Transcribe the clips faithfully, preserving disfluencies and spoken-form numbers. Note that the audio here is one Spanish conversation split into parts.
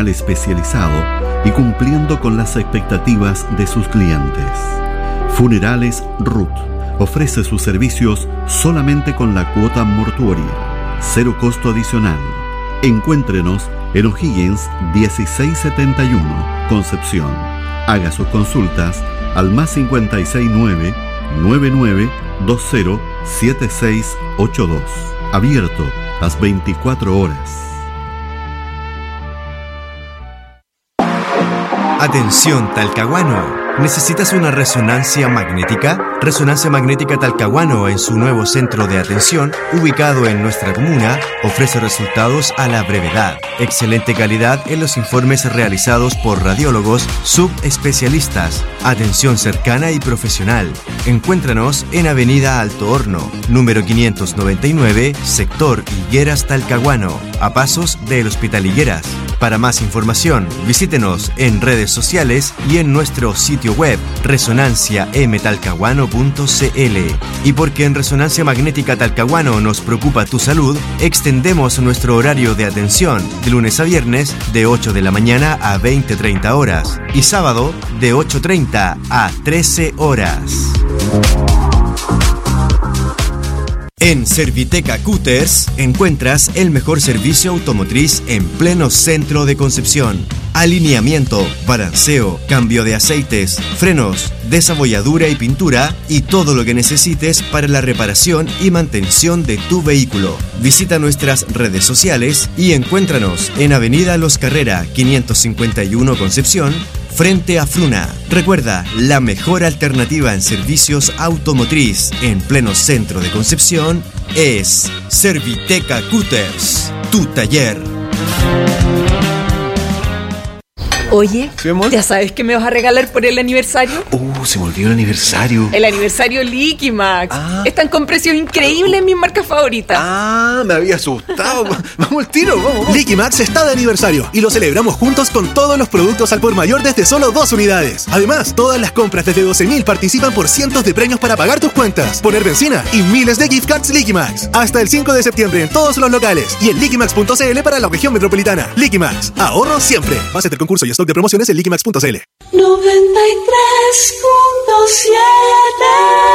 especializado y cumpliendo con las expectativas de sus clientes. Funerales Ruth ofrece sus servicios solamente con la cuota mortuoria, cero costo adicional. Encuéntrenos en O'Higgins dieciséis setenta y uno, Concepción. Haga sus consultas al más cincuenta y seis nueve, nueve nueve dos cero, siete seis ocho dos. Abierto las veinticuatro horas. Atención Talcahuano. ¿Necesitas una resonancia magnética? Resonancia Magnética Talcahuano, en su nuevo centro de atención, ubicado en nuestra comuna, ofrece resultados a la brevedad. Excelente calidad en los informes realizados por radiólogos subespecialistas. Atención cercana y profesional. Encuéntranos en Avenida Alto Horno, número quinientos noventa y nueve, sector Higueras Talcahuano, a pasos del Hospital Higueras. Para más información, visítenos en redes sociales y en nuestro sitio web resonancia m talcahuano punto c l. Y porque en Resonancia Magnética Talcahuano nos preocupa tu salud, extendemos nuestro horario de atención de lunes a viernes de ocho de la mañana a veinte treinta horas y sábado de ocho treinta a trece horas. En Serviteca Cutters encuentras el mejor servicio automotriz en pleno centro de Concepción. Alineamiento, balanceo, cambio de aceites, frenos, desabolladura y pintura y todo lo que necesites para la reparación y mantención de tu vehículo. Visita nuestras redes sociales y encuéntranos en Avenida Los Carrera quinientos cincuenta y uno Concepción, frente a Fruna. Recuerda, la mejor alternativa en servicios automotriz en pleno centro de Concepción es Serviteca Cutters, tu taller. Oye, ¿Sí, amor? ¿ya sabes qué me vas a regalar por el aniversario? Uh, se me olvidó el aniversario. El aniversario Liquimax. Ah. Están con precios increíbles en mis marcas favoritas. Ah, me había asustado. Vamos al tiro, vamos, vamos. Liquimax está de aniversario y lo celebramos juntos con todos los productos al por mayor desde solo dos unidades. Además, todas las compras desde doce mil participan por cientos de premios para pagar tus cuentas, poner benzina y miles de gift cards Liquimax. Hasta el cinco de septiembre en todos los locales y en liquimax punto c l para la región metropolitana. Liquimax, ahorro siempre. Base del concurso y stock de promociones en liquimax punto c l. noventa y tres punto siete.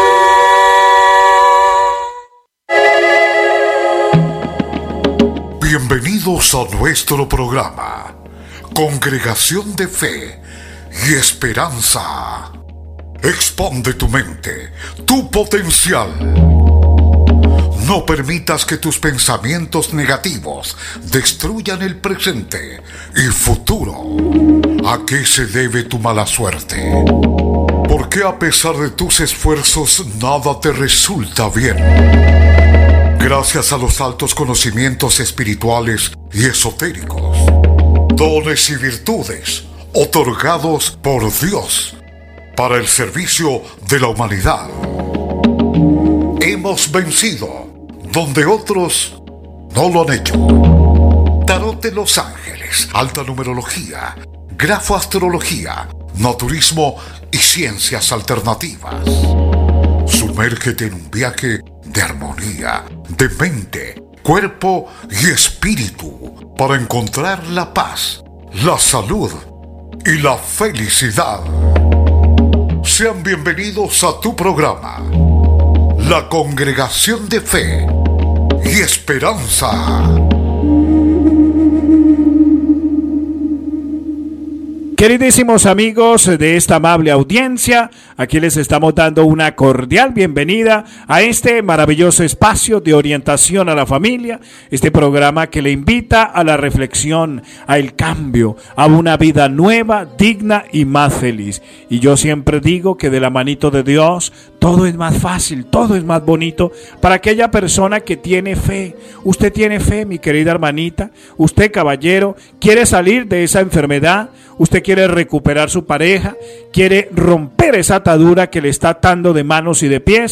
Bienvenidos a nuestro programa, Congregación de Fe y Esperanza. Expande tu mente, tu potencial. No permitas que tus pensamientos negativos destruyan el presente y futuro. ¿A qué se debe tu mala suerte? ¿Por qué a pesar de tus esfuerzos nada te resulta bien? Gracias a los altos conocimientos espirituales y esotéricos, dones y virtudes otorgados por Dios para el servicio de la humanidad, hemos vencido donde otros no lo han hecho. Tarot de los Ángeles, alta numerología, grafoastrología, naturismo y ciencias alternativas. Sumérgete en un viaje de armonía, de mente, cuerpo y espíritu para encontrar la paz, la salud y la felicidad. Sean bienvenidos a tu programa, la Congregación de Fe y Esperanza. Queridísimos amigos de esta amable audiencia, aquí les estamos dando una cordial bienvenida a este maravilloso espacio de orientación a la familia, este programa que le invita a la reflexión, al cambio, a una vida nueva, digna y más feliz. Y yo siempre digo que de la manito de Dios todo es más fácil, todo es más bonito para aquella persona que tiene fe. Usted tiene fe, mi querida hermanita, usted caballero, quiere salir de esa enfermedad, usted quiere recuperar su pareja, quiere romper esa atadura que le está atando de manos y de pies.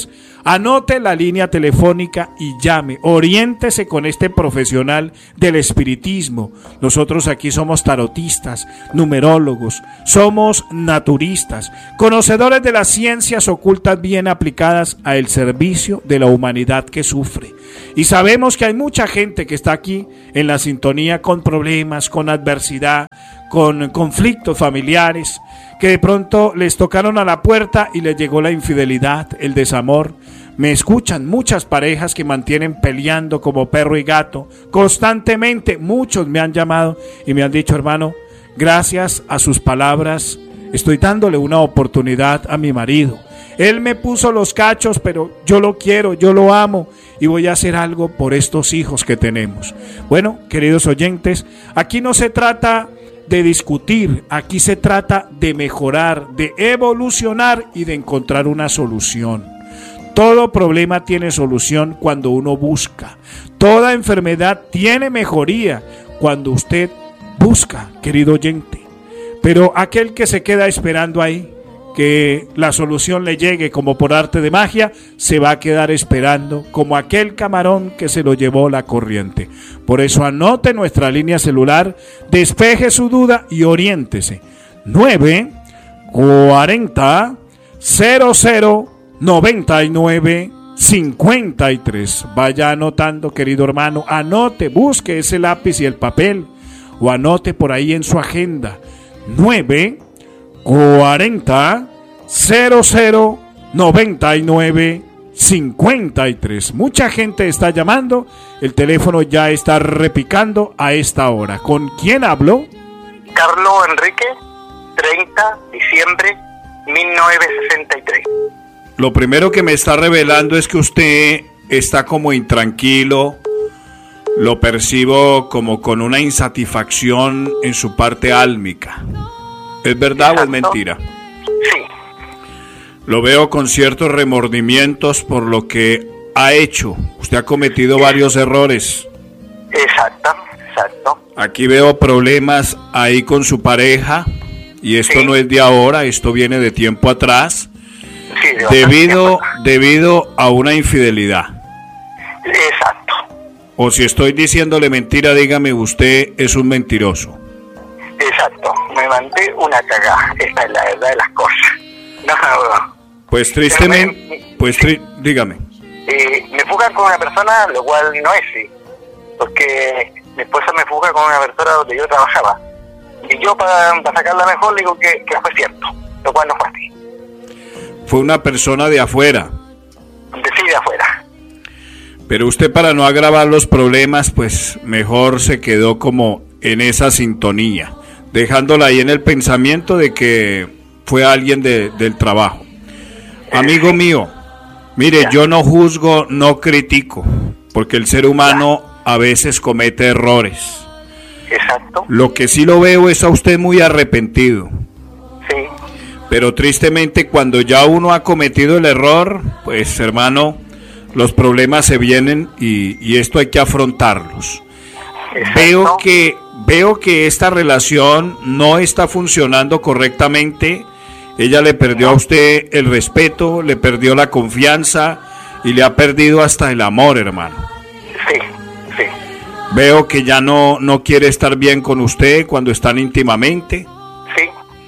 Anote la línea telefónica y llame, oriéntese con este profesional del espiritismo. Nosotros aquí somos tarotistas, numerólogos, somos naturistas, conocedores de las ciencias ocultas bien aplicadas al servicio de la humanidad que sufre. Y sabemos que hay mucha gente que está aquí en la sintonía con problemas, con adversidad, con conflictos familiares, que de pronto les tocaron a la puerta y les llegó la infidelidad, el desamor. Me escuchan muchas parejas que mantienen peleando como perro y gato constantemente. Muchos me han llamado y me han dicho: hermano, gracias a sus palabras estoy dándole una oportunidad a mi marido. Él me puso los cachos, pero yo lo quiero, yo lo amo y voy a hacer algo por estos hijos que tenemos. Bueno, queridos oyentes, aquí no se trata de discutir, aquí se trata de mejorar, de evolucionar y de encontrar una solución. Todo problema tiene solución cuando uno busca. Toda enfermedad tiene mejoría cuando usted busca, querido oyente. Pero aquel que se queda esperando ahí que la solución le llegue como por arte de magia, se va a quedar esperando como aquel camarón que se lo llevó la corriente. Por eso anote nuestra línea celular, despeje su duda y oriéntese. nueve cuarenta cero cero noventa y nueve cincuenta y tres. Vaya anotando, querido hermano, anote, busque ese lápiz y el papel o anote por ahí en su agenda. nueve cuarenta cero cero noventa y nueve cincuenta y tres. Mucha gente está llamando, el teléfono ya está repicando a esta hora. ¿Con quién hablo? Carlos Enrique, treinta de diciembre de mil novecientos sesenta y tres. Lo primero que me está revelando es que usted está como intranquilo. Lo percibo como con una insatisfacción en su parte álmica. ¿Es verdad Exacto. o es mentira? Sí. Lo veo con ciertos remordimientos por lo que ha hecho. Usted ha cometido varios errores. Exacto, exacto. Aquí veo problemas ahí con su pareja. Y esto sí. no es de ahora, esto viene de tiempo atrás. Sí, de debido, tiempo atrás. debido a una infidelidad. Exacto. O si estoy diciéndole mentira, dígame usted, es un mentiroso. Exacto, me mandé una cagada, esta es la verdad de las cosas. No, no. Pues tristemente, pues tri dígame. Eh, me fuga con una persona, lo cual no es, sí, porque mi esposa me fuga con una persona donde yo trabajaba. Y yo para, para sacarla mejor le digo que, que fue cierto, lo cual no fue así. Fue una persona de afuera. De sí, de afuera. Pero usted, para no agravar los problemas, pues mejor se quedó como en esa sintonía, dejándola ahí en el pensamiento de que fue alguien de, del trabajo. Amigo mío, mire, ya. yo no juzgo, no critico, porque el ser humano ya. a veces comete errores. Exacto. Lo que sí lo veo es a usted muy arrepentido. Sí. Pero tristemente cuando ya uno ha cometido el error, pues hermano, los problemas se vienen y, y esto hay que afrontarlos. Exacto. Veo que veo que esta relación no está funcionando correctamente. Ella le perdió a usted el respeto, le perdió la confianza y le ha perdido hasta el amor, hermano. Sí, sí. Veo que ya no, no quiere estar bien con usted cuando están íntimamente. Sí.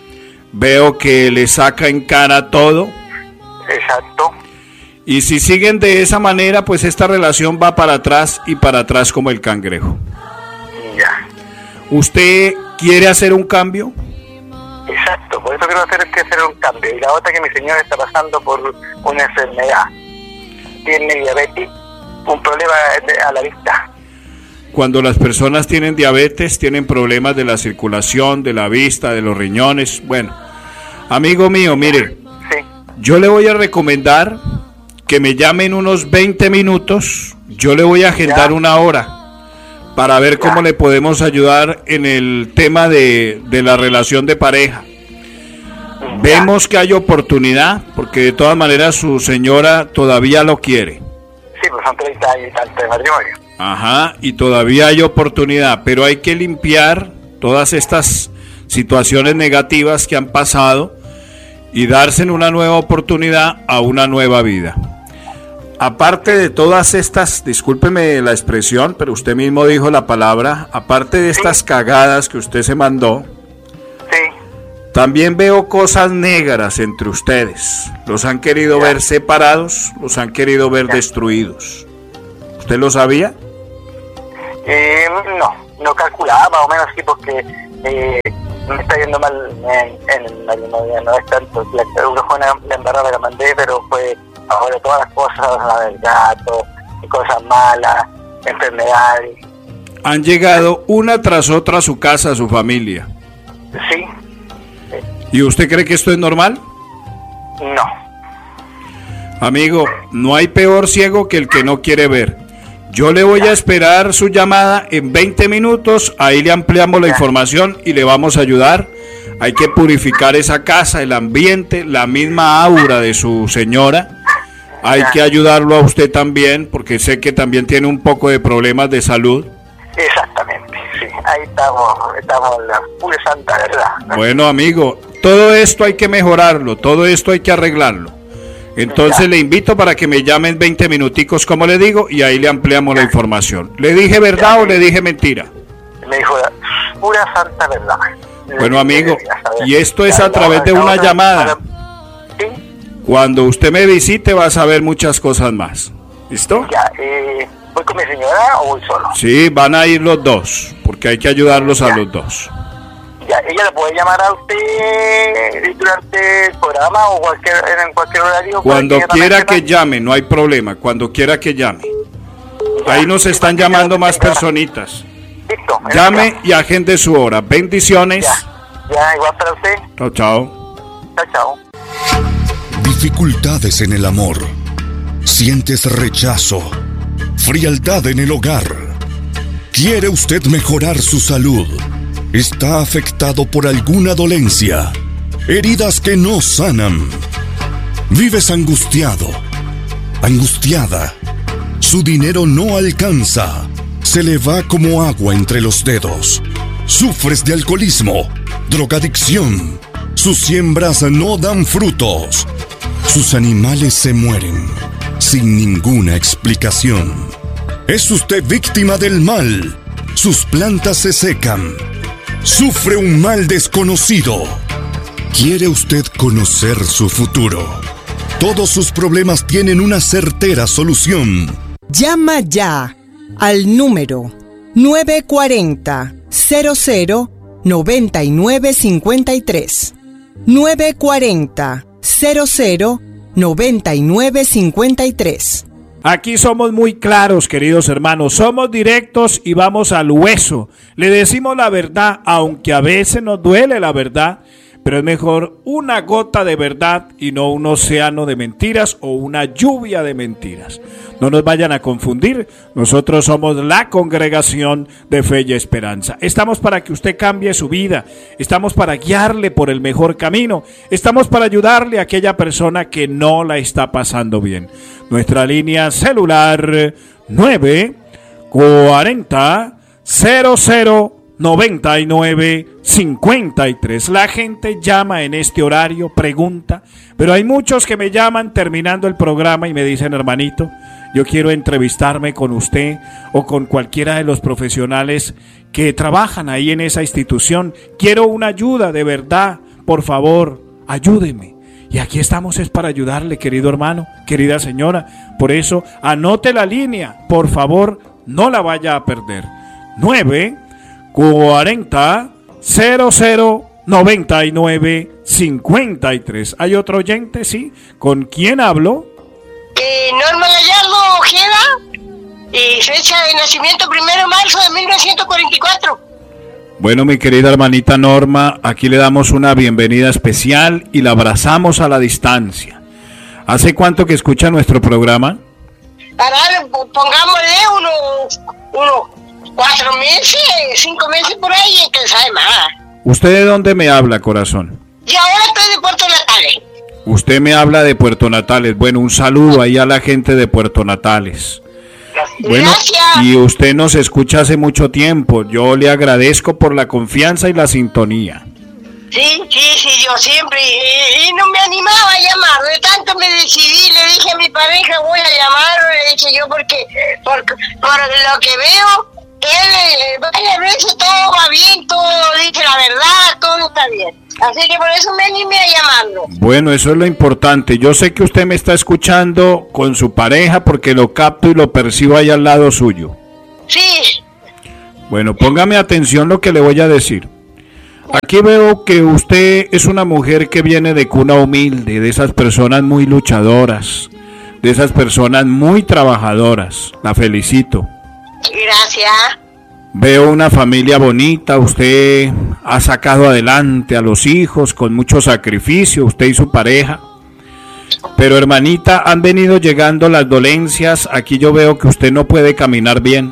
Veo que le saca en cara todo. Exacto. Y si siguen de esa manera, pues esta relación va para atrás y para atrás como el cangrejo. Ya. ¿Usted quiere hacer un cambio? Exacto, por eso quiero hacer, que hacer un cambio. Y la otra, que mi señora está pasando por una enfermedad. Tiene diabetes, un problema a la vista. Cuando las personas tienen diabetes, tienen problemas de la circulación, de la vista, de los riñones. Bueno, amigo mío, mire, sí. yo le voy a recomendar que me llame en unos veinte minutos. Yo le voy a agendar ya. una hora para ver ya. cómo le podemos ayudar en el tema de, de la relación de pareja. Ya. Vemos que hay oportunidad, porque de todas maneras su señora todavía lo quiere. Sí, pues son treinta años y tanto de matrimonio. Ajá, y todavía hay oportunidad, pero hay que limpiar todas estas situaciones negativas que han pasado y darse una nueva oportunidad a una nueva vida. aparte de todas estas, discúlpeme la expresión, pero usted mismo dijo la palabra, aparte de estas sí. cagadas que usted se mandó, sí. también veo cosas negras entre ustedes. Los han querido ya. ver separados, los han querido ver ya. destruidos. ¿Usted lo sabía? Eh, no, no calculaba más o menos sí, porque eh, me está yendo mal en, en el matrimonio, no es tanto, la, uno fue una la embarrada que mandé, pero fue ahora todas las cosas, la del gato, cosas malas, enfermedades. Han llegado una tras otra a su casa, a su familia. Sí. sí. ¿Y usted cree que esto es normal? No. Amigo, no hay peor ciego que el que no quiere ver. Yo le voy a esperar su llamada en veinte minutos, ahí le ampliamos la información y le vamos a ayudar. Hay que purificar esa casa, el ambiente, la misma aura de su señora. Hay que ayudarlo a usted también, porque sé que también tiene un poco de problemas de salud. Exactamente, sí, ahí estamos, estamos en la pura santa verdad. Bueno, amigo, todo esto hay que mejorarlo, todo esto hay que arreglarlo. Entonces ya. le invito para que me llame en veinte minuticos, como le digo, y ahí le ampliamos ya. la información. ¿Le dije verdad ya. o le dije mentira? Me dijo pura santa verdad. Bueno, amigo, y esto es a través de una llamada. ¿Sí? Cuando usted me visite va a saber muchas cosas más. ¿Listo? Ya, eh, ¿voy con mi señora o voy solo? Sí, van a ir los dos, porque hay que ayudarlos ya. a los dos. Ya, ella le puede llamar a usted durante el programa o cualquier, en cualquier horario. Cuando quiera que llame, no hay problema, cuando quiera que llame. Ya, ahí nos están llamando más personitas. Listo. Llame y agende su hora. Bendiciones. Ya, ya, igual para usted. Chao, chao. Chao, chao. Dificultades en el amor. Sientes rechazo, frialdad en el hogar. ¿Quiere usted mejorar su salud? ¿Está afectado por alguna dolencia? Heridas que no sanan. ¿Vives angustiado? ¿Angustiada? Su dinero no alcanza. Se le va como agua entre los dedos. ¿Sufres de alcoholismo? ¿Drogadicción? Sus siembras no dan frutos. Sus animales se mueren sin ninguna explicación. ¿Es usted víctima del mal? Sus plantas se secan. Sufre un mal desconocido. ¿Quiere usted conocer su futuro? Todos sus problemas tienen una certera solución. Llama ya al número nueve cuatro cero, cero cero, nueve nueve cinco tres. nueve cuatro cero, cero cero, nueve nueve cinco tres. Aquí somos muy claros, queridos hermanos, somos directos y vamos al hueso. Le decimos la verdad, aunque a veces nos duele la verdad, pero es mejor una gota de verdad y no un océano de mentiras o una lluvia de mentiras. No nos vayan a confundir, nosotros somos la Congregación de Fe y Esperanza. Estamos para que usted cambie su vida, estamos para guiarle por el mejor camino, estamos para ayudarle a aquella persona que no la está pasando bien. Nuestra línea celular nueve cuarenta, cero cero, noventa y nueve, cincuenta y tres. La gente llama en este horario, pregunta, pero hay muchos que me llaman terminando el programa y me dicen: hermanito, yo quiero entrevistarme con usted o con cualquiera de los profesionales que trabajan ahí en esa institución. Quiero una ayuda de verdad, por favor, ayúdeme. Y aquí estamos es para ayudarle, querido hermano, querida señora. Por eso, anote la línea, por favor, no la vaya a perder. nueve cuarenta, cero cero, noventa y nueve, cincuenta y tres. ¿Hay otro oyente? Sí. ¿Con quién hablo? Eh, Norma Gallardo Ojeda, eh, fecha de nacimiento primero de marzo de mil novecientos cuarenta y cuatro. Bueno, mi querida hermanita Norma, aquí le damos una bienvenida especial y la abrazamos a la distancia. ¿Hace cuánto que escucha nuestro programa? Para, pongámosle unos, unos cuatro meses, cinco meses por ahí, que sabe más. ¿Usted de dónde me habla, corazón? Yo ahora estoy de Puerto Natales. Usted me habla de Puerto Natales. Bueno, un saludo ahí a la gente de Puerto Natales. Bueno, gracias. Y usted nos escucha hace mucho tiempo. Yo le agradezco por la confianza y la sintonía. Sí, sí, sí, yo siempre, y, y no me animaba a llamar, de tanto me decidí, le dije a mi pareja, voy a llamar, le dije yo, porque, porque por lo que veo, él eh, varias veces todo va bien, todo dice la verdad, todo está bien, así que por eso me animé a llamarlo. Bueno, eso es lo importante. Yo sé que usted me está escuchando con su pareja porque lo capto y lo percibo ahí al lado suyo. Sí. Bueno, póngame atención lo que le voy a decir. Aquí veo que usted es una mujer que viene de cuna humilde, de esas personas muy luchadoras, de esas personas muy trabajadoras. La felicito. Gracias. Veo una familia bonita, usted ha sacado adelante a los hijos con mucho sacrificio, usted y su pareja. Pero hermanita, han venido llegando las dolencias, aquí yo veo que usted no puede caminar bien.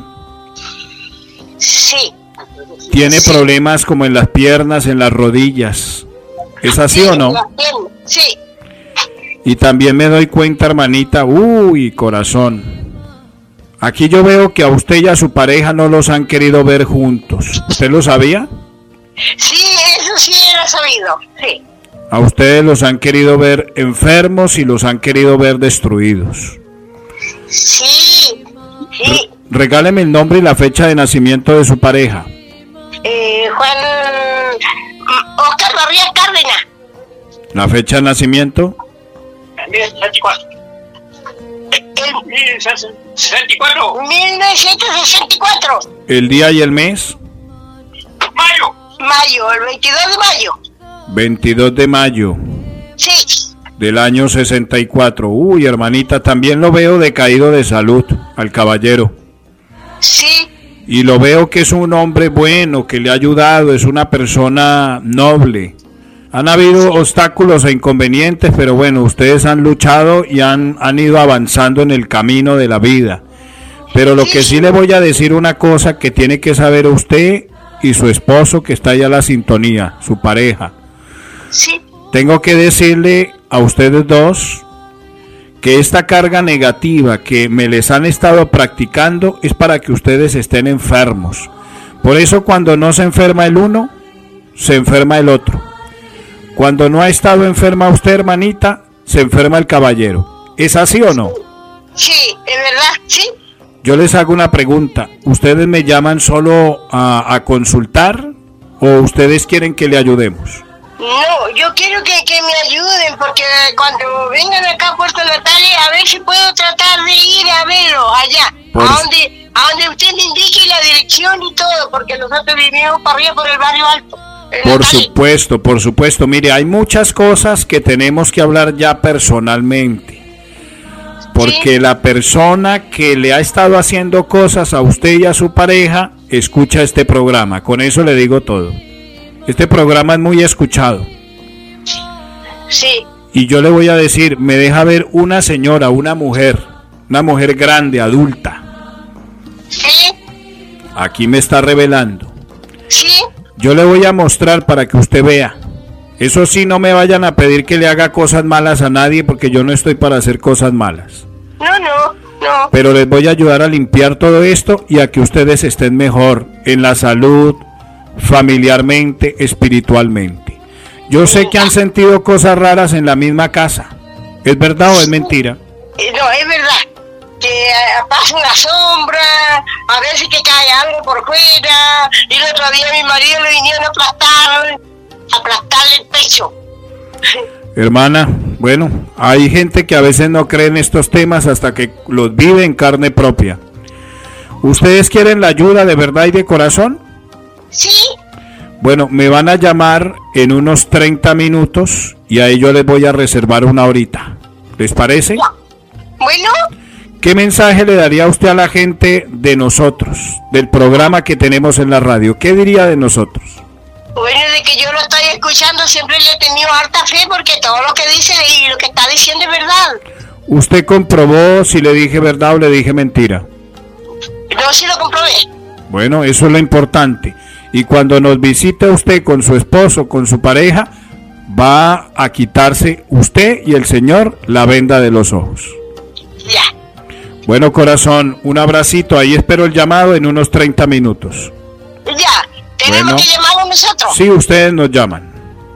Sí. Tiene sí. problemas como en las piernas, en las rodillas. ¿Es así sí, o no? Sí. Y también me doy cuenta, hermanita, uy, corazón. Aquí yo veo que a usted y a su pareja no los han querido ver juntos. ¿Usted lo sabía? Sí, eso sí era sabido, sí. A ustedes los han querido ver enfermos y los han querido ver destruidos. Sí, sí. Re- regáleme el nombre y la fecha de nacimiento de su pareja. Eh, Juan Oscar Barría Cárdenas. ¿La fecha de nacimiento? El sesenta y cuatro. mil novecientos sesenta y cuatro. ¿El día y el mes? Mayo. Mayo, el veintidós de mayo. veintidós de mayo. Sí. Del año sesenta y cuatro. Uy, hermanita, también lo veo decaído de salud, al caballero. Sí. Y lo veo que es un hombre bueno, que le ha ayudado, es una persona noble. Han habido obstáculos e inconvenientes, pero bueno, ustedes han luchado y han, han ido avanzando en el camino de la vida. Pero lo que sí le voy a decir una cosa que tiene que saber usted y su esposo que está allá a la sintonía, su pareja. Sí. Tengo que decirle a ustedes dos que esta carga negativa que me les han estado practicando es para que ustedes estén enfermos. Por eso cuando no se enferma el uno, se enferma el otro. Cuando no ha estado enferma usted, hermanita, se enferma el caballero. ¿Es así o no? Sí, es verdad, sí. Yo les hago una pregunta. ¿Ustedes me llaman solo a, a consultar o ustedes quieren que le ayudemos? No, yo quiero que, que me ayuden porque cuando vengan acá a Puerto Natales a ver si puedo tratar de ir a verlo allá, por... a donde a donde usted me indique la dirección y todo, porque nosotros vivimos para arriba por el barrio alto. Por supuesto, por supuesto. Mire, hay muchas cosas que tenemos que hablar ya personalmente. Porque ¿sí? La persona que le ha estado haciendo cosas a usted y a su pareja escucha este programa. Con eso le digo todo. Este programa es muy escuchado. Sí. Y yo le voy a decir, me deja ver una señora, una mujer, una mujer grande, adulta. Sí. Aquí me está revelando. Sí. Yo le voy a mostrar para que usted vea. Eso sí, no me vayan a pedir que le haga cosas malas a nadie porque yo no estoy para hacer cosas malas. No, no, no. Pero les voy a ayudar a limpiar todo esto y a que ustedes estén mejor en la salud, familiarmente, espiritualmente. Yo sé que han sentido cosas raras en la misma casa. ¿Es verdad o es mentira? No, es verdad. Que uh, pasa una sombra, a veces que cae algo por fuera, y el otro día mi marido le vinieron a aplastar, a aplastarle el pecho. Hermana, bueno, hay gente que a veces no cree en estos temas hasta que los vive en carne propia. ¿Ustedes quieren la ayuda de verdad y de corazón? Sí. Bueno, me van a llamar en unos treinta minutos y ahí yo les voy a reservar una horita. ¿Les parece? Bueno. ¿Qué mensaje le daría usted a la gente de nosotros, del programa que tenemos en la radio? ¿Qué diría de nosotros? Bueno, de que yo lo estoy escuchando, siempre le he tenido harta fe porque todo lo que dice y lo que está diciendo es verdad. ¿Usted comprobó si le dije verdad o le dije mentira? No, sí lo comprobé. Bueno, eso es lo importante. Y cuando nos visite usted con su esposo, con su pareja, va a quitarse usted y el Señor la venda de los ojos. Ya. Bueno, corazón, un abracito. Ahí espero el llamado en unos treinta minutos. Ya. ¿Tenemos bueno, que llamarnos nosotros? Sí, ustedes nos llaman.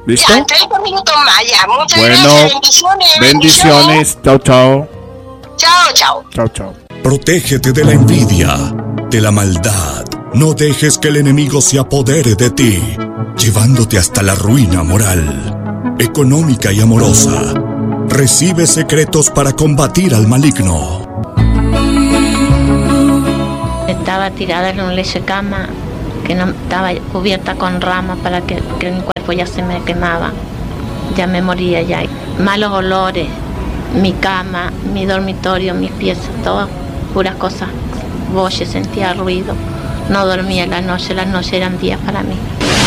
¿Listo? Ya, treinta minutos más, ya. Muchas bueno, gracias, bendiciones. Bendiciones. Chao, chao. Chao, chao. Chao, chao. Protégete de la envidia, de la maldad. No dejes que el enemigo se apodere de ti, llevándote hasta la ruina moral, económica y amorosa. Recibe secretos para combatir al maligno. Estaba tirada en un lecho de cama que no estaba cubierta con ramas para que, que mi cuerpo ya se me quemaba. Ya me moría ya. Malos olores, mi cama, mi dormitorio, mis pies, todo puras cosas. Voces, sentía ruido. No dormía la noche, las noches eran días para mí.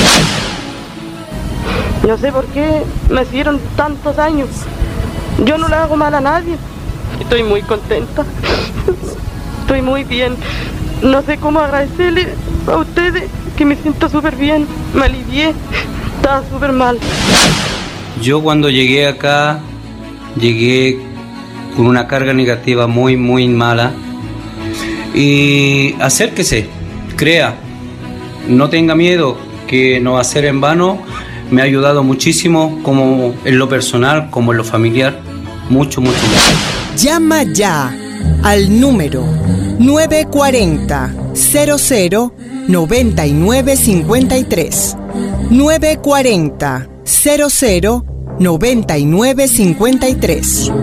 No sé por qué me hicieron tantos daños. Yo no le hago mal a nadie. Estoy muy contenta. Estoy muy bien. No sé cómo agradecerle a ustedes, que me siento súper bien. Me alivié. Estaba súper mal. Yo cuando llegué acá, llegué con una carga negativa muy, muy mala. Y acérquese, crea, no tenga miedo, que no va a ser en vano. Me ha ayudado muchísimo, como en lo personal, como en lo familiar. Mucho, mucho, mucho. Llama ya al número nueve cuatro cero cero cero nueve nueve cinco tres. nueve cuatro cero cero nueve nueve cinco tres.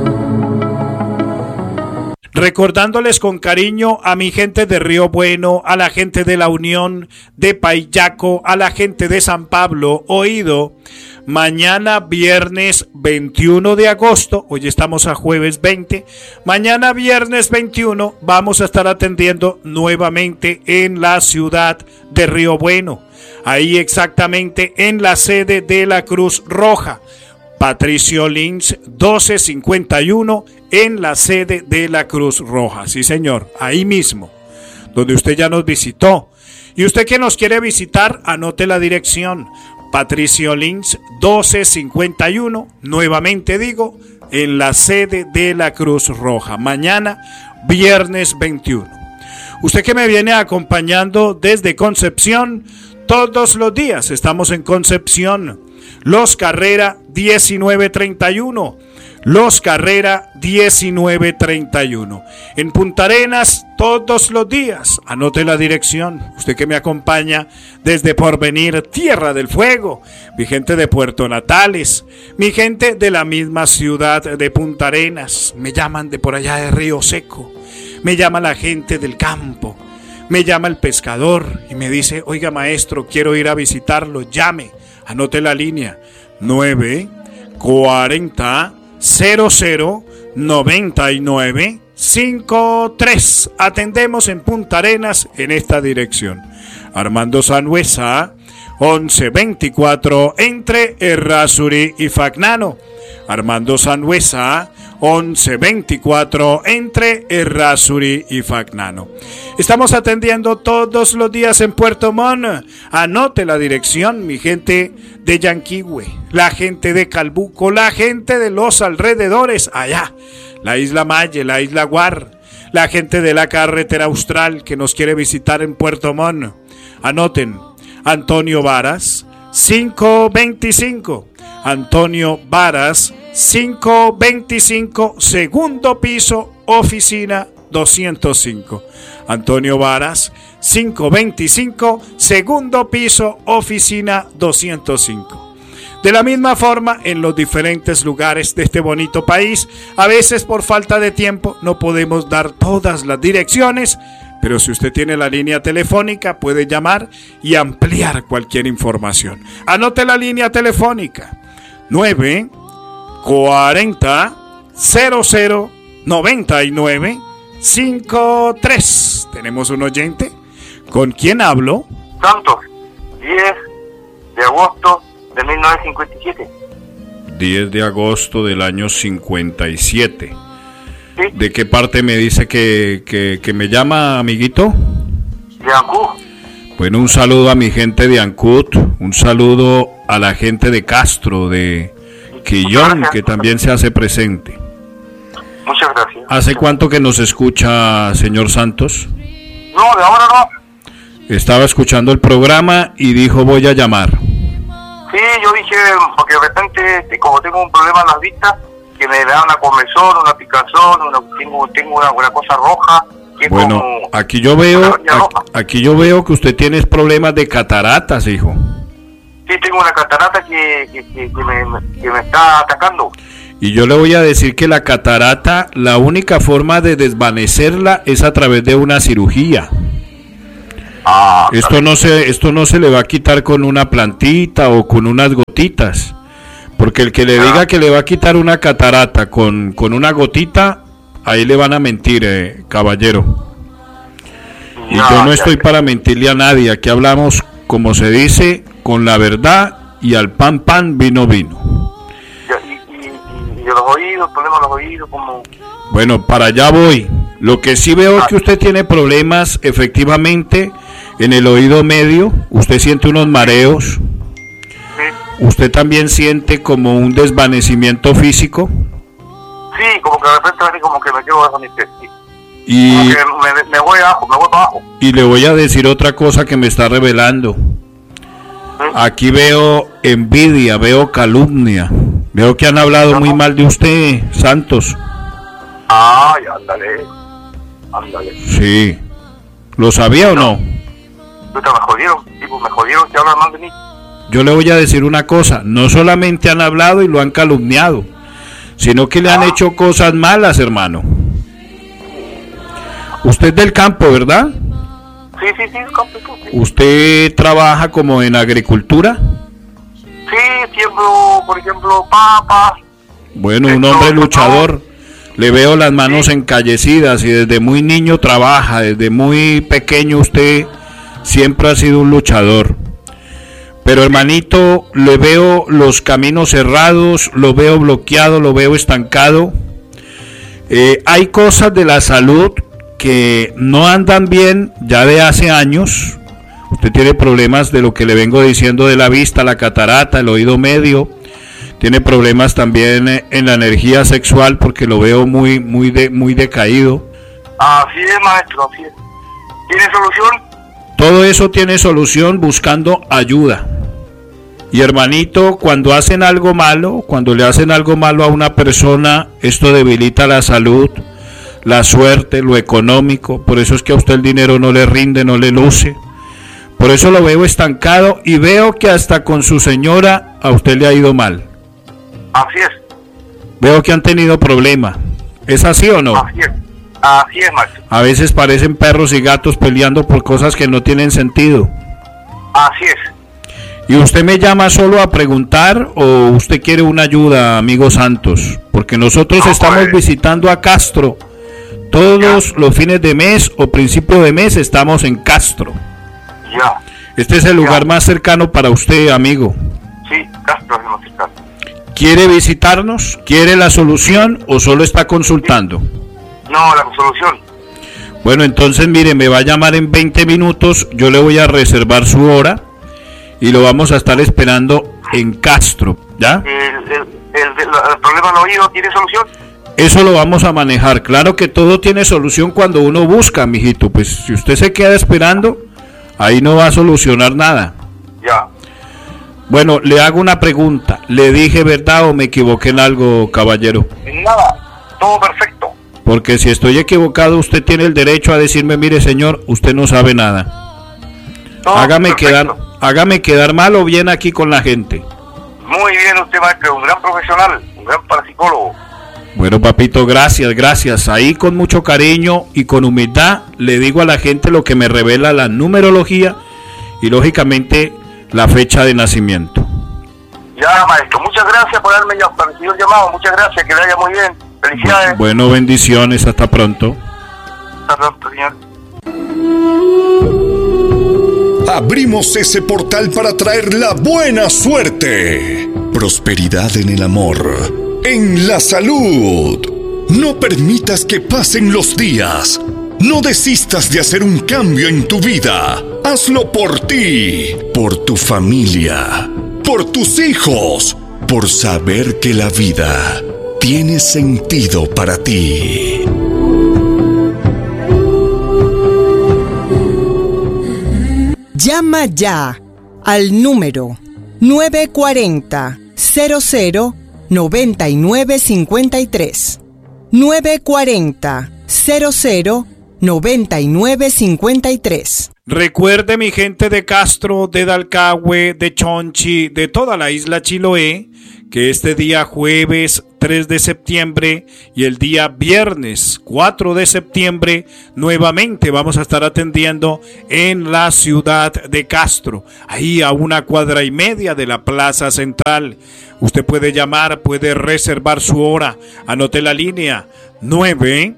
Recordándoles con cariño a mi gente de Río Bueno, a la gente de La Unión, de Paillaco, a la gente de San Pablo, oído, mañana viernes veintiuno de agosto, hoy estamos a jueves veinte, mañana viernes veintiuno vamos a estar atendiendo nuevamente en la ciudad de Río Bueno, ahí exactamente en la sede de la Cruz Roja. Patricio Lins doce cincuenta y uno en la sede de la Cruz Roja. Sí, señor, ahí mismo, donde usted ya nos visitó. Y usted que nos quiere visitar, anote la dirección. Patricio Lins doce cincuenta y uno, nuevamente digo, en la sede de la Cruz Roja. Mañana, viernes veintiuno. Usted que me viene acompañando desde Concepción, todos los días estamos en Concepción. Los Carrera diecinueve treinta y uno. Los Carrera diecinueve treinta y uno. En Punta Arenas todos los días. Anote la dirección. Usted que me acompaña desde Porvenir, Tierra del Fuego. Mi gente de Puerto Natales. Mi gente de la misma ciudad de Punta Arenas. Me llaman de por allá de Río Seco. Me llama la gente del campo. Me llama el pescador y me dice, oiga maestro, quiero ir a visitarlo. Llame. Anote la línea nueve cuarenta cero cero noventa y nueve cincuenta y tres. Atendemos en Punta Arenas en esta dirección. Armando Sanhuesa, once veinticuatro entre Errázuri y Fagnano. Armando Sanhuesa, once veinticuatro entre Errázuri y Fagnano. Estamos atendiendo todos los días en Puerto Montt. Anote la dirección, mi gente de Yanquihue, la gente de Calbuco, la gente de los alrededores, allá, la isla Maye, la isla Guar, la gente de la carretera austral que nos quiere visitar en Puerto Montt. Anoten, Antonio Varas, quinientos veinticinco. Antonio Varas, quinientos veinticinco, segundo piso, oficina doscientos cinco. Antonio Varas, quinientos veinticinco, segundo piso, oficina doscientos cinco. De la misma forma, en los diferentes lugares de este bonito país, a veces por falta de tiempo no podemos dar todas las direcciones, pero si usted tiene la línea telefónica puede llamar y ampliar cualquier información. Anote la línea telefónica nueve cuarenta cero cero noventa y nueve cincuenta y tres. Tenemos un oyente. ¿Con quién hablo? Santos, diez de agosto de mil novecientos cincuenta y siete. diez de agosto del año cincuenta y siete. ¿Sí? ¿De qué parte me dice que, que, que me llama, amiguito? De Ancud. Bueno, un saludo a mi gente de Ancud, un saludo a la gente de Castro, de Quillón, que también se hace presente. Muchas gracias. ¿Hace cuánto que nos escucha, señor Santos? No, de ahora no. Estaba escuchando el programa y dijo voy a llamar. Sí, yo dije, porque de repente, como tengo un problema en las vistas, que me da una comezón, una picazón, una, tengo, tengo una, una cosa roja. Que es Bueno, como aquí yo veo, una línea roja. aquí, aquí yo veo que usted tiene problemas de cataratas, hijo. Sí, tengo una catarata que, que, que, que, me, que me está atacando. Y yo le voy a decir que la catarata, la única forma de desvanecerla es a través de una cirugía. Ah, esto no se, esto no se le va a quitar con una plantita o con unas gotitas. Porque el que le diga que le va a quitar una catarata con, con una gotita, ahí le van a mentir, eh, caballero. Y ya, yo no ya, estoy ya. para mentirle a nadie. Aquí hablamos, como se dice, con la verdad, y al pan pan, vino vino. Y, y, y, y de los oídos, el problema de los oídos, como... Bueno, para allá voy. Lo que sí veo es que usted tiene problemas, efectivamente, en el oído medio. Usted siente unos mareos. Usted también siente como un desvanecimiento físico. Sí, como que de repente así como que me quedo desvanecido. Y, Como que me, me voy abajo, me voy para abajo. y le voy a decir otra cosa que me está revelando. Aquí veo envidia, veo calumnia. Veo que han hablado muy mal de usted, Santos. Ay, ándale. Ándale. Sí. ¿Lo sabía o no? Puta, me jodieron, tipo, me jodieron que hablan mal de mí. Yo le voy a decir una cosa. No solamente han hablado y lo han calumniado, sino que le han hecho cosas malas, hermano. Usted es del campo, ¿verdad? Sí, sí, sí, el campo, sí. ¿Usted trabaja como en agricultura? Sí, siembro, por ejemplo, papas. Bueno, un hombre luchador. Le veo las manos encallecidas y desde muy niño trabaja, desde muy pequeño usted siempre ha sido un luchador. Pero hermanito, le veo los caminos cerrados, lo veo bloqueado, lo veo estancado. Eh, hay cosas de la salud que no andan bien ya de hace años. Usted tiene problemas de lo que le vengo diciendo de la vista, la catarata, el oído medio. Tiene problemas también en la energía sexual porque lo veo muy, muy, de, muy decaído. Así es, maestro, así es. ¿Tiene solución? Todo eso tiene solución buscando ayuda. Y hermanito, cuando hacen algo malo, cuando le hacen algo malo a una persona, esto debilita la salud, la suerte, lo económico. Por eso es que a usted el dinero no le rinde, no le luce. Por eso lo veo estancado y veo que hasta con su señora a usted le ha ido mal. Así es. Veo que han tenido problemas. ¿Es así o no? Así es. Así es, maestro. A veces parecen perros y gatos peleando por cosas que no tienen sentido. Así es. ¿Y usted me llama solo a preguntar o usted quiere una ayuda, amigo Santos? Porque nosotros No, estamos pues. visitando a Castro. Todos los fines de mes o principio de mes estamos en Castro. Ya. Este es el lugar más cercano para usted, amigo. Sí, Castro es el más cercano. ¿Quiere visitarnos? ¿Quiere la solución o solo está consultando? No, la solución. Bueno, entonces mire, me va a llamar en veinte minutos, yo le voy a reservar su hora y lo vamos a estar esperando en Castro, ¿ya? El, el, el, el, el problema del oído tiene solución. Eso lo vamos a manejar. Claro que todo tiene solución cuando uno busca, mijito. Pues si usted se queda esperando, ahí no va a solucionar nada. Ya. Bueno, le hago una pregunta. ¿Le dije verdad o me equivoqué en algo, caballero? Nada, todo perfecto. Porque si estoy equivocado, usted tiene el derecho a decirme, mire señor, usted no sabe nada. Todo Hágame perfecto. quedar, hágame quedar mal o bien aquí con la gente. Muy bien usted, maestro, un gran profesional, un gran parapsicólogo. Bueno, papito, gracias, gracias. Ahí con mucho cariño y con humildad le digo a la gente lo que me revela la numerología y lógicamente la fecha de nacimiento. Ya, maestro, muchas gracias por haberme recibido el llamado, muchas gracias, que le vaya muy bien. Felicidades. Bueno, bendiciones, hasta pronto. Hasta pronto, señor. Abrimos ese portal para traer la buena suerte, prosperidad en el amor, en la salud. No permitas que pasen los días. No desistas de hacer un cambio en tu vida. Hazlo por ti, por tu familia, por tus hijos, por saber que la vida tiene sentido para ti. Llama ya al número nueve cuatro cero, cero cero, nueve nueve cinco tres. nueve cuatro cero, cero cero, nueve nueve cinco tres. Recuerde, mi gente de Castro, de Dalcahue, de Chonchi, de toda la isla Chiloé, que este día jueves tres de septiembre y el día viernes cuatro de septiembre nuevamente vamos a estar atendiendo en la ciudad de Castro, ahí a una cuadra y media de la Plaza Central. Usted puede llamar, puede reservar su hora. Anote la línea nueve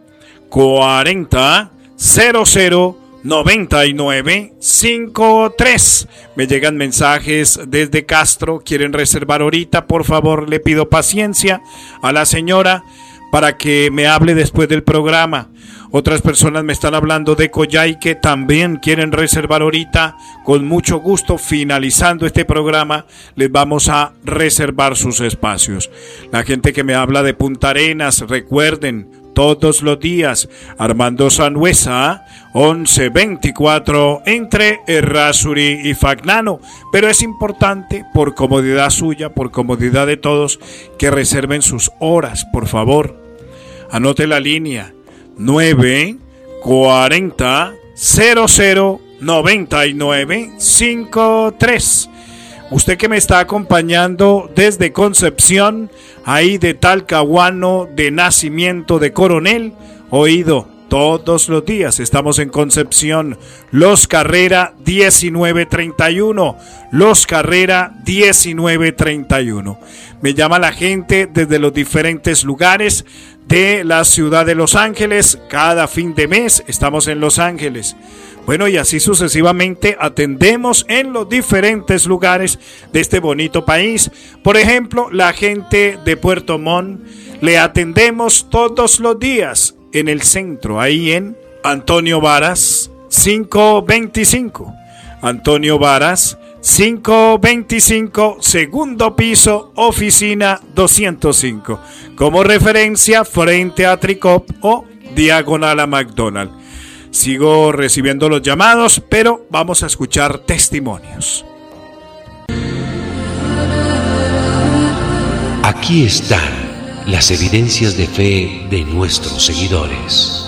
cuarenta, cero cero, noventa y nueve cincuenta y tres. Me llegan mensajes desde Castro, quieren reservar ahorita, por favor le pido paciencia a la señora para que me hable después del programa. Otras personas me están hablando de Coyhaique, también quieren reservar ahorita. Con mucho gusto, finalizando este programa, les vamos a reservar sus espacios. La gente que me habla de Punta Arenas, recuerden, todos los días, Armando Sanhuesa, once veinticuatro, entre Errázuri y Fagnano. Pero es importante, por comodidad suya, por comodidad de todos, que reserven sus horas, por favor. Anote la línea nueve cuarenta, cero cero, noventa y nueve cincuenta y tres. Usted que me está acompañando desde Concepción, ahí de Talcahuano, de Nacimiento, de Coronel, oído, todos los días estamos en Concepción. Los Carrera diecinueve treinta y uno, Los Carrera diecinueve treinta y uno. Me llama la gente desde los diferentes lugares de la ciudad de Los Ángeles. Cada fin de mes estamos en Los Ángeles. Bueno, y así sucesivamente atendemos en los diferentes lugares de este bonito país. Por ejemplo, la gente de Puerto Montt, le atendemos todos los días en el centro, ahí en Antonio Varas quinientos veinticinco. Antonio Varas quinientos veinticinco, segundo piso, oficina doscientos cinco. Como referencia, frente a Tricop o diagonal a McDonald's. Sigo recibiendo los llamados, pero vamos a escuchar testimonios. Aquí están las evidencias de fe de nuestros seguidores.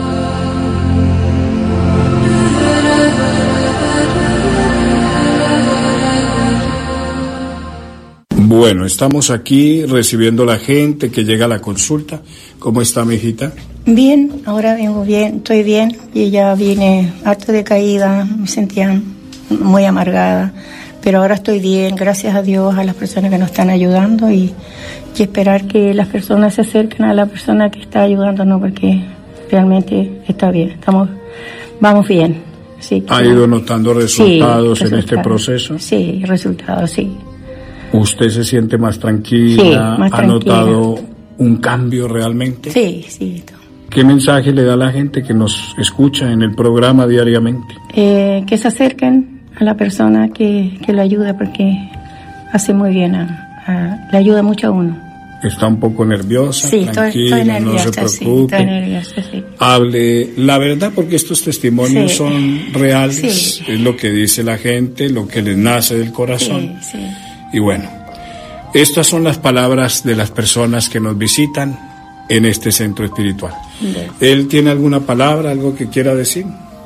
Bueno, estamos aquí recibiendo a la gente que llega a la consulta. ¿Cómo está, mi hijita? Bien, ahora vengo bien, estoy bien. Y ya vine harto de caída, me sentía muy amargada. Pero ahora estoy bien, gracias a Dios, a las personas que nos están ayudando. Y, y esperar que las personas se acerquen a la persona que está ayudándonos, porque realmente está bien, estamos, vamos bien. Así que, ¿ha ido notando resultados sí, en resultados, este proceso? Sí, resultados, sí. ¿Usted se siente más tranquila? Sí, más ¿Ha tranquila. notado un cambio realmente? Sí, sí. ¿Qué mensaje le da a la gente que nos escucha en el programa diariamente? Eh, que se acerquen a la persona que, que lo ayuda, porque hace muy bien, a, a, le ayuda mucho a uno. ¿Está un poco nerviosa? Sí, estoy, tranquila, estoy nerviosa, no se sí, preocupe. estoy nerviosa, sí. Hable la verdad, porque estos testimonios Sí. son reales, Sí. es lo que dice la gente, lo que les nace del corazón. Sí, sí. Y bueno, estas son las palabras de las personas que nos visitan en este centro espiritual. Bien. ¿Él tiene alguna palabra, algo que quiera decir?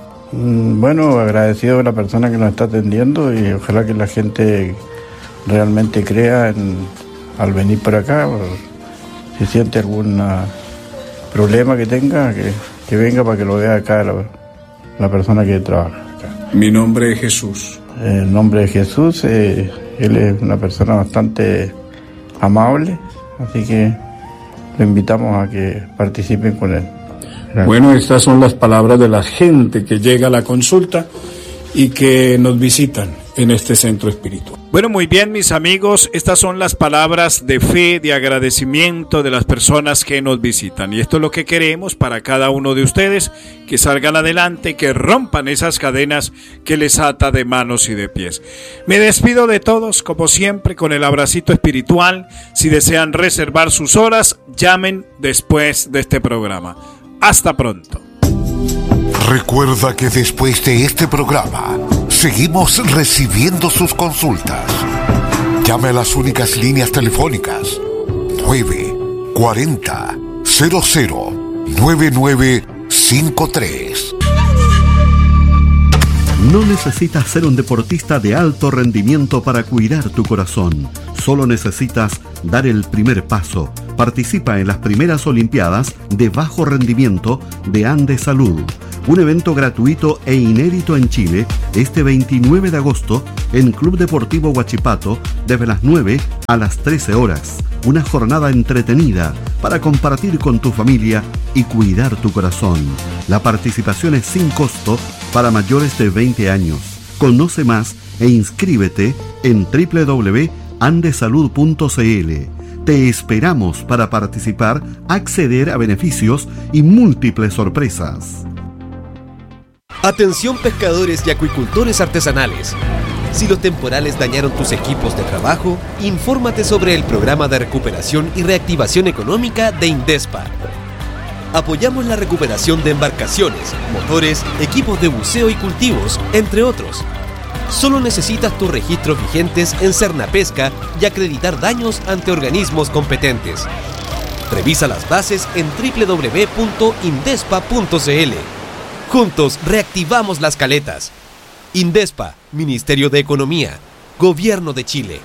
Mm, Bueno, agradecido a la persona que nos está atendiendo y ojalá que la gente realmente crea en, al venir por acá. O si siente algún ah, problema que tenga, que, que venga para que lo vea acá la, la persona que trabaja acá. Mi nombre es Jesús. El nombre de Jesús, eh, él es una persona bastante amable, así que lo invitamos a que participen con él. Gracias. Bueno, estas son las palabras de la gente que llega a la consulta y que nos visitan en este centro espiritual. Bueno, muy bien, mis amigos, estas son las palabras de fe, de agradecimiento de las personas que nos visitan. Y esto es lo que queremos para cada uno de ustedes, que salgan adelante, que rompan esas cadenas que les ata de manos y de pies. Me despido de todos, como siempre, con el abracito espiritual. Si desean reservar sus horas, llamen después de este programa. Hasta pronto. Recuerda que después de este programa seguimos recibiendo sus consultas. Llame a las únicas líneas telefónicas nueve cuarenta cero cero nueve nueve cinco tres. No necesitas ser un deportista de alto rendimiento para cuidar tu corazón. Solo necesitas dar el primer paso. Participa en las primeras Olimpiadas de bajo rendimiento de Andes Salud. Un evento gratuito e inédito en Chile este veintinueve de agosto en Club Deportivo Huachipato desde las nueve a las trece horas. Una jornada entretenida para compartir con tu familia y cuidar tu corazón. La participación es sin costo para mayores de veinte años. Conoce más e inscríbete en doble u doble u doble u punto andesalud punto c l. Te esperamos para participar, acceder a beneficios y múltiples sorpresas. Atención pescadores y acuicultores artesanales. Si los temporales dañaron tus equipos de trabajo, infórmate sobre el programa de recuperación y reactivación económica de Indespa. Apoyamos la recuperación de embarcaciones, motores, equipos de buceo y cultivos, entre otros. Solo necesitas tus registros vigentes en Cernapesca y acreditar daños ante organismos competentes. Revisa las bases en doble u doble u doble u punto indespa punto c l. Juntos reactivamos las caletas. Indespa, Ministerio de Economía, Gobierno de Chile.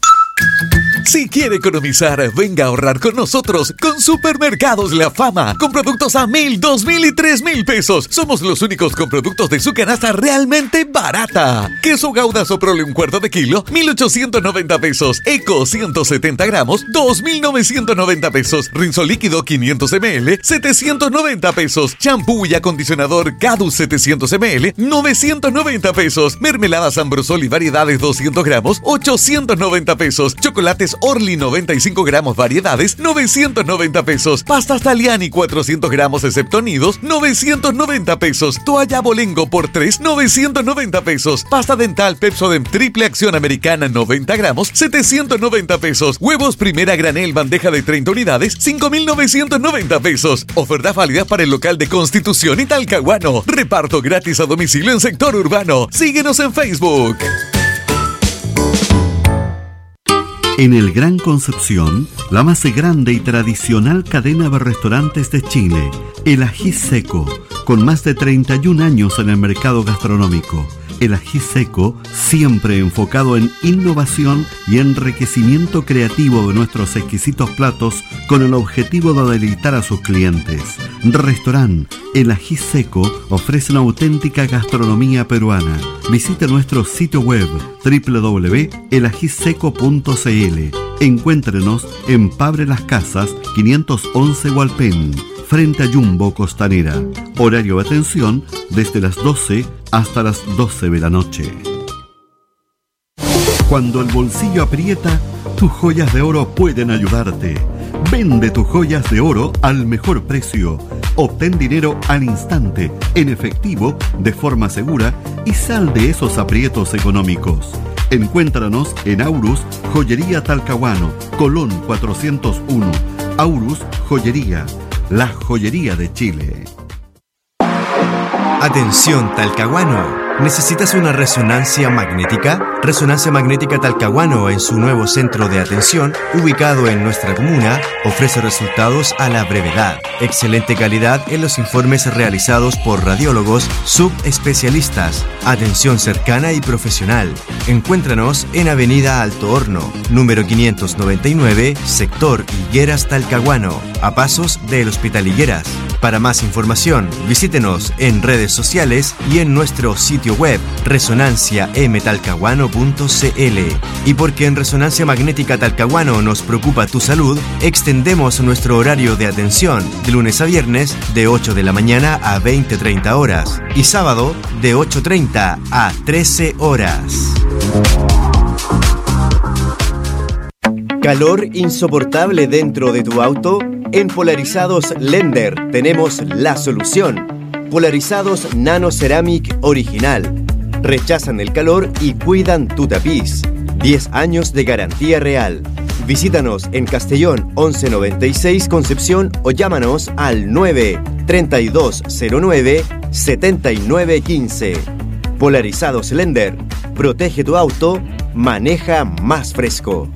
Si quiere economizar, venga a ahorrar con nosotros con Supermercados La Fama, con productos a mil, dos mil y tres mil pesos. Somos los únicos con productos de su canasta realmente barata. Queso Gouda Soprole un cuarto de kilo, mil ochocientos noventa pesos. Eco ciento setenta gramos, dos mil novecientos noventa pesos. Rinzo líquido quinientos mililitros, setecientos noventa pesos. Champú y acondicionador Cadus setecientos mililitros, novecientos noventa pesos. Mermeladas Ambrosol y variedades doscientos gramos, ochocientos noventa pesos. Chocolates Orly noventa y cinco gramos variedades, novecientos noventa pesos. Pastas Taliani cuatrocientos gramos excepto nidos, novecientos noventa pesos. Toalla Bolengo por tres, novecientos noventa pesos. Pasta dental Pepsodent triple acción americana noventa gramos, setecientos noventa pesos. Huevos primera granel bandeja de treinta unidades, cinco mil novecientos noventa pesos. Ofertas válidas para el local de Constitución y Talcahuano. Reparto gratis a domicilio en sector urbano. Síguenos en Facebook. En el Gran Concepción, la más grande y tradicional cadena de restaurantes de Chile, El Ají Seco, con más de treinta y un años en el mercado gastronómico. El Ají Seco, siempre enfocado en innovación y enriquecimiento creativo de nuestros exquisitos platos con el objetivo de deleitar a sus clientes. Restaurant El Ají Seco ofrece una auténtica gastronomía peruana. Visite nuestro sitio web doble u doble u doble u punto el ají seco punto c l. Encuéntrenos en Pabre Las Casas quinientos once Hualpén, frente a Jumbo Costanera. Horario de atención desde las doce hasta las doce de la noche. Cuando el bolsillo aprieta, tus joyas de oro pueden ayudarte. Vende tus joyas de oro al mejor precio. Obtén dinero al instante, en efectivo, de forma segura y sal de esos aprietos económicos. Encuéntranos en Aurus Joyería Talcahuano, Colón cuatrocientos uno. Aurus Joyería, la joyería de Chile. Atención Talcahuano. ¿Necesitas una resonancia magnética? Resonancia Magnética Talcahuano, en su nuevo centro de atención, ubicado en nuestra comuna, ofrece resultados a la brevedad. Excelente calidad en los informes realizados por radiólogos subespecialistas. Atención cercana y profesional. Encuéntranos en Avenida Alto Horno, número quinientos noventa y nueve, sector Higueras Talcahuano, a pasos del Hospital Higueras. Para más información, visítenos en redes sociales y en nuestro sitio web resonancia m talcahuano punto c l. Y porque en Resonancia Magnética Talcahuano nos preocupa tu salud, extendemos nuestro horario de atención de lunes a viernes de ocho de la mañana a veinte treinta horas y sábado de ocho treinta a trece horas. ¿Calor insoportable dentro de tu auto? En Polarizados Lender tenemos la solución. Polarizados Nano Ceramic Original. Rechazan el calor y cuidan tu tapiz. diez años de garantía real. Visítanos en Castellón once noventa y seis Concepción o llámanos al nueve treinta y dos cero nueve setenta y nueve quince. Polarizados Lender. Protege tu auto, maneja más fresco.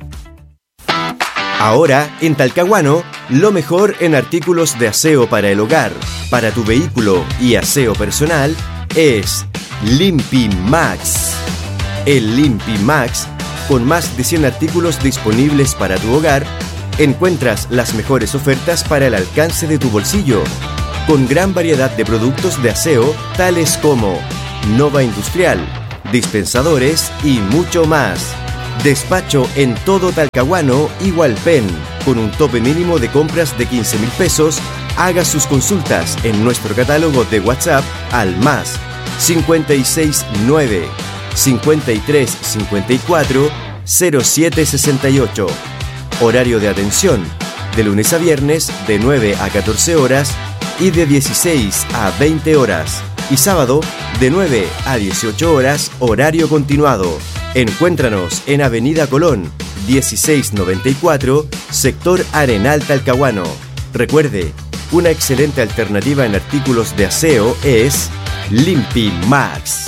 Ahora, en Talcahuano, lo mejor en artículos de aseo para el hogar, para tu vehículo y aseo personal es LimpiMax. El LimpiMax, con más de cien artículos disponibles para tu hogar, encuentras las mejores ofertas para el alcance de tu bolsillo, con gran variedad de productos de aseo tales como Nova Industrial, dispensadores y mucho más. Despacho en todo Talcahuano y Hualpén, con un tope mínimo de compras de quince mil pesos. Haga sus consultas en nuestro catálogo de WhatsApp al más cincuenta y seis nueve, cincuenta y tres cincuenta y cuatro, cero siete sesenta y ocho. Horario de atención, de lunes a viernes de nueve a catorce horas y de dieciséis a veinte horas. Y sábado de nueve a dieciocho horas, horario continuado. Encuéntranos en Avenida Colón, dieciséis noventa y cuatro, sector Arenal Talcahuano. Recuerde, una excelente alternativa en artículos de aseo es LimpiMax.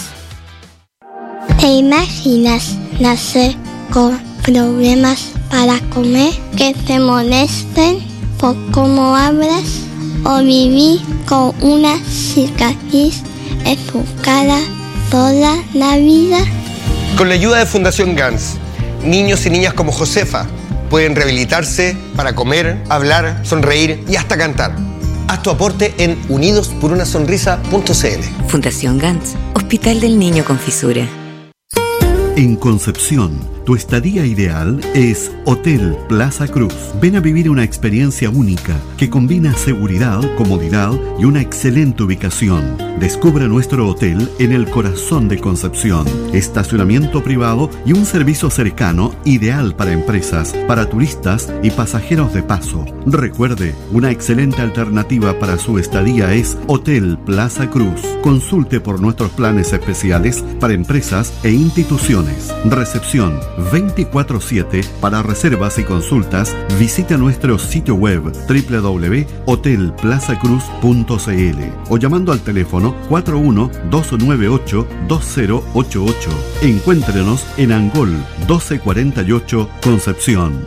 ¿Te imaginas nacer con problemas para comer, que te molesten por cómo hablas, o vivir con una cicatriz en tu cara toda la vida? Con la ayuda de Fundación Gans, niños y niñas como Josefa pueden rehabilitarse para comer, hablar, sonreír y hasta cantar. Haz tu aporte en unidos por una sonrisa punto c l. Fundación Gans, Hospital del Niño con Fisura. En Concepción, tu estadía ideal es Hotel Plaza Cruz. Ven a vivir una experiencia única que combina seguridad, comodidad y una excelente ubicación. Descubra nuestro hotel en el corazón de Concepción. Estacionamiento privado y un servicio cercano ideal para empresas, para turistas y pasajeros de paso. Recuerde, una excelente alternativa para su estadía es Hotel Plaza Cruz. Consulte por nuestros planes especiales para empresas e instituciones. Recepción veinticuatro siete. Para reservas y consultas, visita nuestro sitio web doble u doble u doble u punto hotel plaza cruz punto c l o llamando al teléfono cuatro uno dos nueve ocho dos cero ocho ocho. Encuéntrenos en Angol doce cuarenta y ocho, Concepción.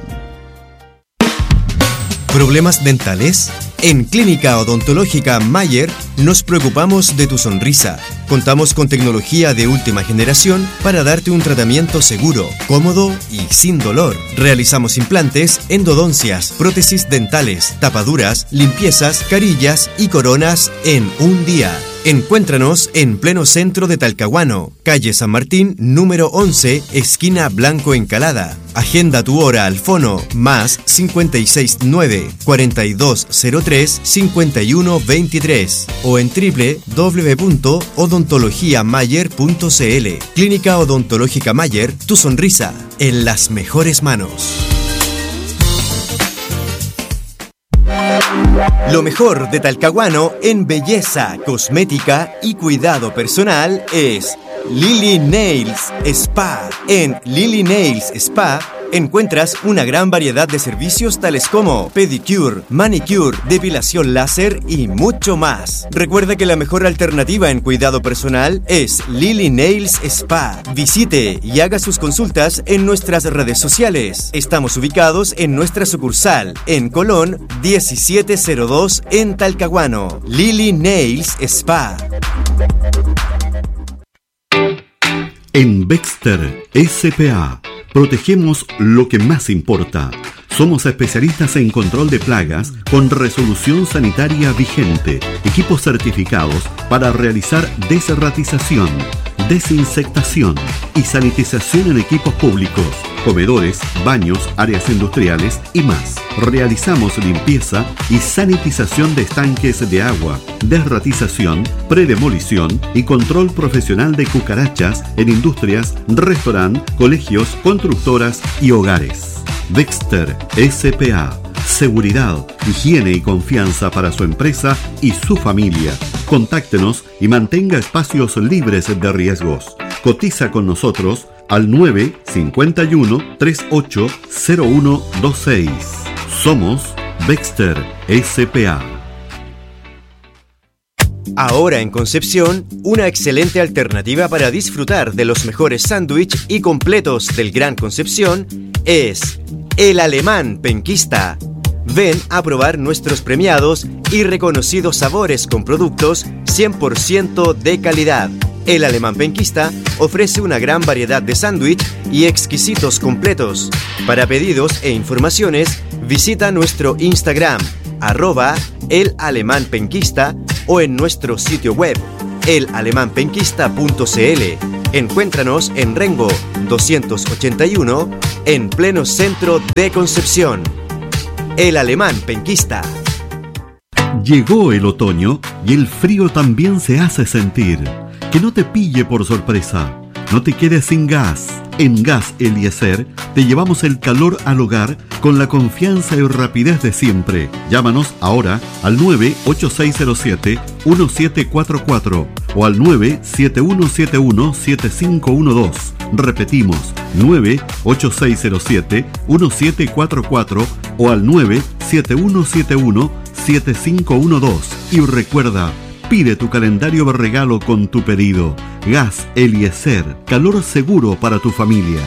¿Problemas dentales? En Clínica Odontológica Mayer nos preocupamos de tu sonrisa. Contamos con tecnología de última generación para darte un tratamiento seguro, cómodo y sin dolor. Realizamos implantes, endodoncias, prótesis dentales, tapaduras, limpiezas, carillas y coronas en un día. Encuéntranos en pleno centro de Talcahuano, calle San Martín, número once, esquina Blanco Encalada. Agenda tu hora al fono más cincuenta y seis nueve, cuarenta y dos cero tres, cincuenta y uno veintitrés o en doble u doble u doble u punto odontología mayer punto c l. Clínica Odontológica Mayer, tu sonrisa en las mejores manos. Lo mejor de Talcahuano en belleza, cosmética y cuidado personal es Lily Nails Spa. En Lily Nails Spa encuentras una gran variedad de servicios tales como pedicure, manicure, depilación láser y mucho más. Recuerda que la mejor alternativa en cuidado personal es Lily Nails Spa. Visite y haga sus consultas en nuestras redes sociales. Estamos ubicados en nuestra sucursal en Colón diecisiete cero dos en Talcahuano. Lily Nails Spa. En Baxter S P A protegemos lo que más importa. Somos especialistas en control de plagas con resolución sanitaria vigente, equipos certificados para realizar desratización, desinsectación y sanitización en equipos públicos, comedores, baños, áreas industriales y más. Realizamos limpieza y sanitización de estanques de agua, desratización, predemolición y control profesional de cucarachas en industrias, restaurantes, colegios, constructoras y hogares. Baxter S P A. Seguridad, higiene y confianza para su empresa y su familia. Contáctenos y mantenga espacios libres de riesgos. Cotiza con nosotros al nueve cinco uno, tres ocho cero uno dos seis. Somos Baxter S P A. Ahora en Concepción, una excelente alternativa para disfrutar de los mejores sándwiches y completos del Gran Concepción es El Alemán Penquista. Ven a probar nuestros premiados y reconocidos sabores con productos cien por ciento de calidad. El Alemán Penquista ofrece una gran variedad de sándwich y exquisitos completos. Para pedidos e informaciones, visita nuestro Instagram, arroba El Alemán Penquista, o en nuestro sitio web, el alemán penquista punto c l. Encuéntranos en Rengo doscientos ochenta y uno, en pleno centro de Concepción. El Alemán Penquista. Llegó el otoño y el frío también se hace sentir. Que no te pille por sorpresa. No te quedes sin gas. En Gas Eliezer te llevamos el calor al hogar con la confianza y rapidez de siempre. Llámanos ahora al nueve ocho seis cero siete uno siete cuatro cuatro o al nueve siete uno siete uno siete cinco uno dos. Repetimos, nueve ocho seis cero siete uno siete cuatro cuatro o al nueve siete uno siete uno siete cinco uno dos. Y recuerda, pide tu calendario de regalo con tu pedido. Gas Eliezer, calor seguro para tu familia.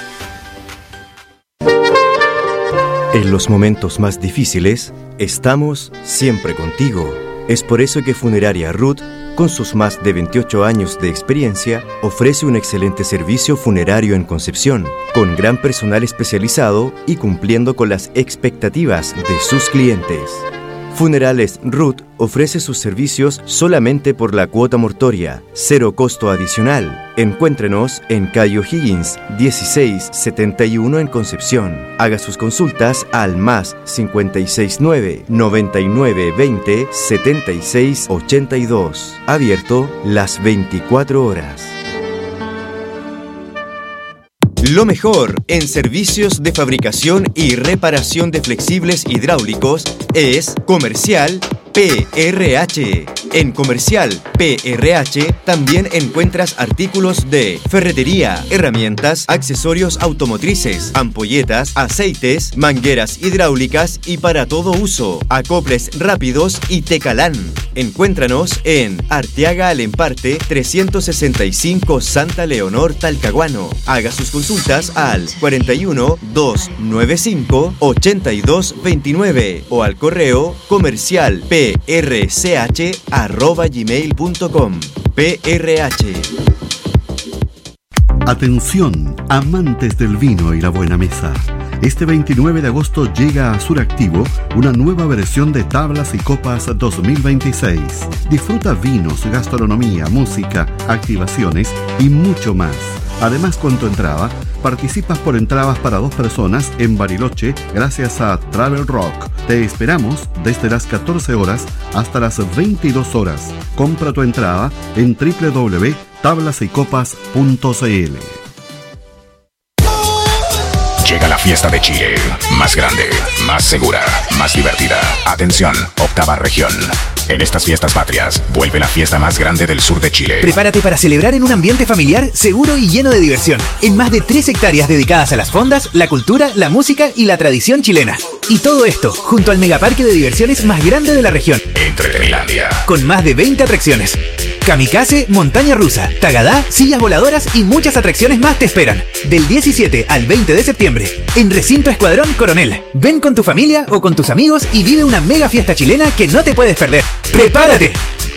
En los momentos más difíciles, estamos siempre contigo. Es por eso que Funeraria Ruth, con sus más de veintiocho años de experiencia, ofrece un excelente servicio funerario en Concepción, con gran personal especializado y cumpliendo con las expectativas de sus clientes. Funerales Ruth ofrece sus servicios solamente por la cuota mortuoria, cero costo adicional. Encuéntrenos en calle O'Higgins dieciséis setenta y uno en Concepción. Haga sus consultas al más cincuenta y seis nueve, noventa y nueve veinte, setenta y seis ochenta y dos. Abierto las veinticuatro horas. Lo mejor en servicios de fabricación y reparación de flexibles hidráulicos es Comercial P R H. En Comercial P R H también encuentras artículos de ferretería, herramientas, accesorios automotrices, ampolletas, aceites, mangueras hidráulicas y para todo uso, acoples rápidos y Tecalán. Encuéntranos en Arteaga Alemparte trescientos sesenta y cinco Santa Leonor, Talcahuano. Haga sus consultas al cuarenta y uno, doscientos noventa y cinco, ochenta y dos veintinueve o al correo comercial p r c h arroba gmail punto com. P R H. Atención, amantes del vino y la buena mesa. Este veintinueve de agosto llega a Suractivo una nueva versión de Tablas y Copas dos mil veintiséis. Disfruta vinos, gastronomía, música, activaciones y mucho más. Además, con tu entrada, participas por entradas para dos personas en Bariloche gracias a Travel Rock. Te esperamos desde las catorce horas hasta las veintidós horas. Compra tu entrada en doble u doble u doble u punto tablas y copas punto c l. Llega la fiesta de Chile, más grande, más segura, más divertida. Atención, octava región. En estas fiestas patrias, vuelve la fiesta más grande del sur de Chile. Prepárate para celebrar en un ambiente familiar, seguro y lleno de diversión. En más de tres hectáreas dedicadas a las fondas, la cultura, la música y la tradición chilena. Y todo esto, junto al megaparque de diversiones más grande de la región. Entretenilandia. Con más de veinte atracciones. Kamikaze, montaña rusa, tagadá, sillas voladoras y muchas atracciones más te esperan. Del diecisiete al veinte de septiembre, en Recinto Escuadrón Coronel. Ven con tu familia o con tus amigos y vive una mega fiesta chilena que no te puedes perder. ¡Prepárate!